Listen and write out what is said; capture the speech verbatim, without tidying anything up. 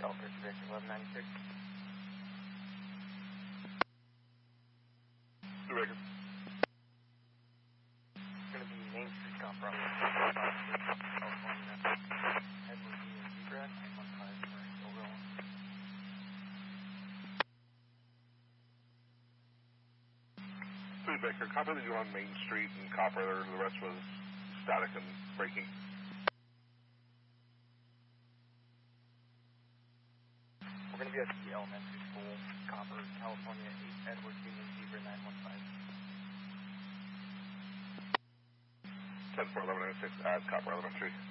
Delta six eleven ninety-six. New Baker. It's going to be Main Street Comp Bravo California. Edward D. and Zebra, nine one five for Silville. New Baker, copy that you're on Main Street and Copper. The rest was static and braking. We're going to be at the elementary school, Copper, California, eight Edward D. and Zebra, nine one five. ten four eleven ninety-six at Copper Elementary.